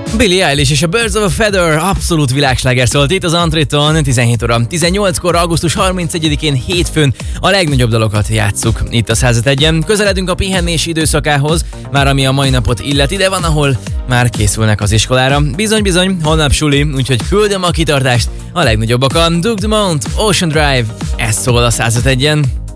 Billie Eilish és a Birds of a Feather abszolút világsláger szólt itt az Antréton 17 óra 18-kor, augusztus 31-én hétfőn a legnagyobb dalokat játsszuk itt a 101-en. Közeledünk a pihenési időszakához, már ami a mai napot illeti, de van, ahol már készülnek az iskolára. Bizony, holnap suli, úgyhogy küldöm a kitartást a legnagyobbakon. Duke Dumont, Ocean Drive, ez szól a 101-en.